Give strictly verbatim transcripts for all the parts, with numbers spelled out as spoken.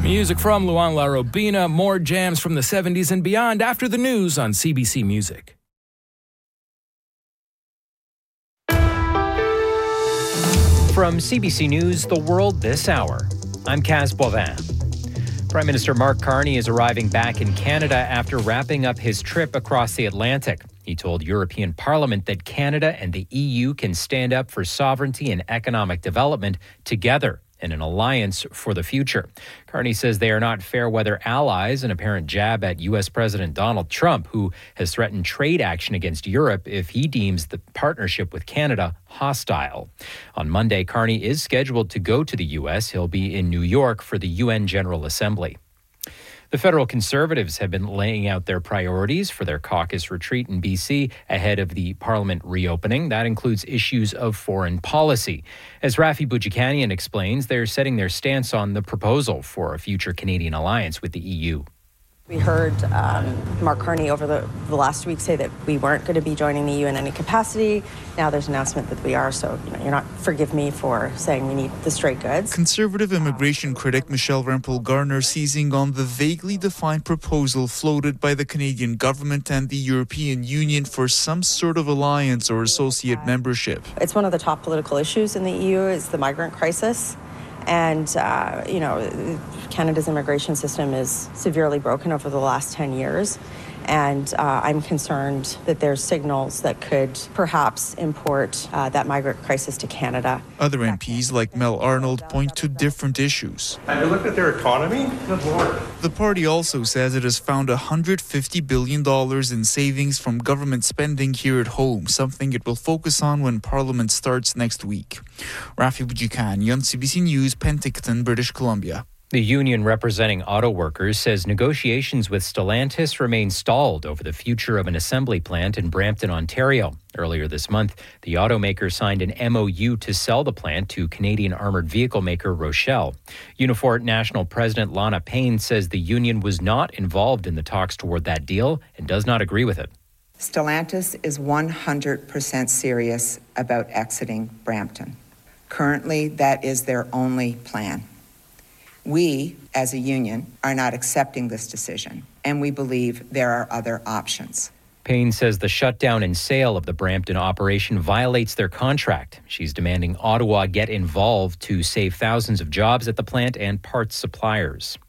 Music from Luan La Robina, more jams from the seventies and beyond after the news on C B C Music. From C B C News, The World This Hour, I'm Kaz Boivin. Prime Minister Mark Carney is arriving back in Canada after wrapping up his trip across the Atlantic. He told European Parliament that Canada and the E U can stand up for sovereignty and economic development together in an alliance for the future. Carney says they are not fair-weather allies, an apparent jab at U S President Donald Trump, who has threatened trade action against Europe if he deems the partnership with Canada hostile. On Monday, Carney is scheduled to go to the U S. He'll be in New York for the U N General Assembly. The federal Conservatives have been laying out their priorities for their caucus retreat in B C ahead of the Parliament reopening. That includes issues of foreign policy. As Rafi Boudjikanian explains, they're setting their stance on the proposal for a future Canadian alliance with the E U. We heard um, Mark Carney over the, the last week say that we weren't going to be joining the E U in any capacity. Now there's an announcement that we are, so you know, you're not, forgive me for saying we need the straight goods. Conservative immigration critic Michelle Rempel-Garner seizing on the vaguely defined proposal floated by the Canadian government and the European Union for some sort of alliance or associate membership. It's one of the top political issues in the E U is the migrant crisis. And, uh, you know, Canada's immigration system is severely broken over the last ten years. And uh, I'm concerned that there's signals that could perhaps import uh, that migrant crisis to Canada. Other M Ps like Mel Arnold point to different issues. Have you looked at their economy? Good Lord. The party also says it has found one hundred fifty billion dollars in savings from government spending here at home, something it will focus on when Parliament starts next week. Rafi Boudjikanian, C B C News, Penticton, British Columbia. The union representing auto workers says negotiations with Stellantis remain stalled over the future of an assembly plant in Brampton, Ontario. Earlier this month, the automaker signed an M O U to sell the plant to Canadian armoured vehicle maker Rochelle. Unifor National President Lana Payne says the union was not involved in the talks toward that deal and does not agree with it. Stellantis is one hundred percent serious about exiting Brampton. Currently, that is their only plan. We, as a union, are not accepting this decision, and we believe there are other options. Payne says the shutdown and sale of the Brampton operation violates their contract. She's demanding Ottawa get involved to save thousands of jobs at the plant and parts suppliers.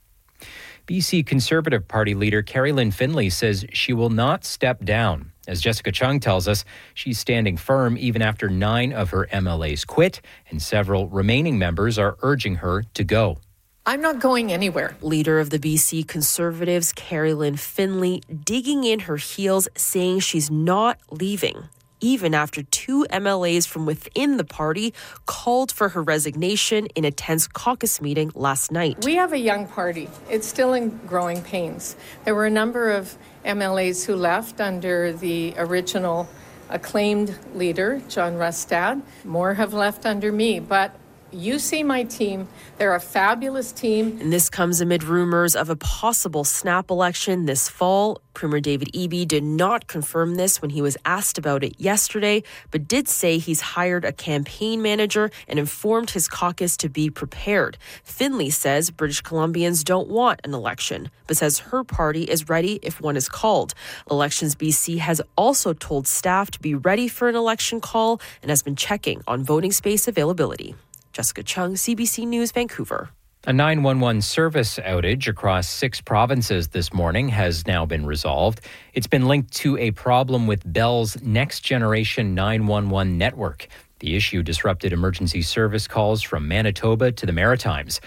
B C Conservative Party leader Carrie Lynn Finlay says she will not step down. As Jessica Chung tells us, she's standing firm even after nine of her M L As quit, and several remaining members are urging her to go. I'm not going anywhere. Leader of the B C Conservatives, Carrie Lynn Finlay, digging in her heels, saying she's not leaving, even after two M L As from within the party called for her resignation in a tense caucus meeting last night. We have a young party. It's still in growing pains. There were a number of M L As who left under the original acclaimed leader, John Rustad. More have left under me, but you see my team. They're a fabulous team. And this comes amid rumors of a possible snap election this fall. Premier David Eby did not confirm this when he was asked about it yesterday, but did say he's hired a campaign manager and informed his caucus to be prepared. Finlay says British Columbians don't want an election, but says her party is ready if one is called. Elections B C has also told staff to be ready for an election call and has been checking on voting space availability. Jessica Chung, C B C News, Vancouver. A nine one one service outage across six provinces this morning has now been resolved. It's been linked to a problem with Bell's next generation nine one one network. The issue disrupted emergency service calls from Manitoba to the Maritimes.